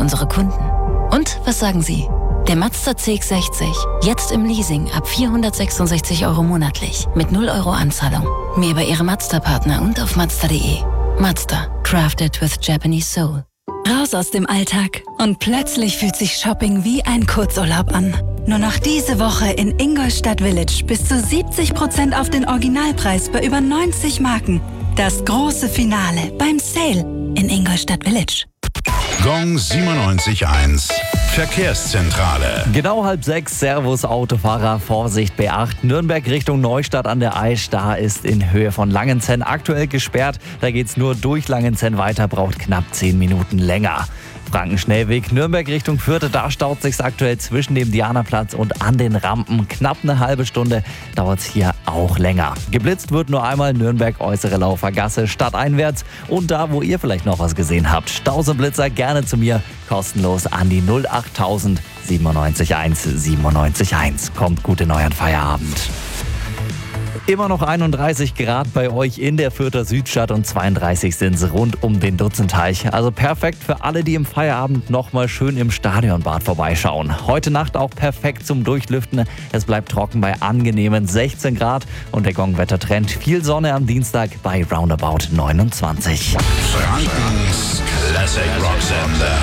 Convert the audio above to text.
unsere Kunden. Und was sagen Sie? Der Mazda CX-60, jetzt im Leasing ab 466 € monatlich, mit 0 € Anzahlung. Mehr über Ihre Mazda-Partner und auf Mazda.de. Mazda, crafted with Japanese soul. Raus aus dem Alltag und plötzlich fühlt sich Shopping wie ein Kurzurlaub an. Nur noch diese Woche in Ingolstadt Village bis zu 70% auf den Originalpreis bei über 90 Marken. Das große Finale beim Sale in Ingolstadt Village. Gong 97.1 Verkehrszentrale. Genau 5:30, Servus Autofahrer, Vorsicht B8, Nürnberg Richtung Neustadt an der Aisch, da ist in Höhe von Langenzenn aktuell gesperrt, da geht's nur durch Langenzenn weiter, braucht knapp 10 Minuten länger. Frankenschnellweg Nürnberg Richtung Fürth, da staut sich's aktuell zwischen dem Dianaplatz und an den Rampen. Knapp eine halbe Stunde dauert's hier auch länger. Geblitzt wird nur einmal Nürnberg Äußere Laufergasse stadteinwärts und da, wo ihr vielleicht noch was gesehen habt. Stauseblitzer gerne zu mir, kostenlos an die 08000 971 971. Kommt gut in euren Feierabend. Immer noch 31 Grad bei euch in der Fürther Südstadt und 32 sind es rund um den Dutzenteich. Also perfekt für alle, die im Feierabend nochmal schön im Stadionbad vorbeischauen. Heute Nacht auch perfekt zum Durchlüften. Es bleibt trocken bei angenehmen 16 Grad und der Gongwettertrend viel Sonne am Dienstag bei roundabout 29. Frankens Classic Rock Sender.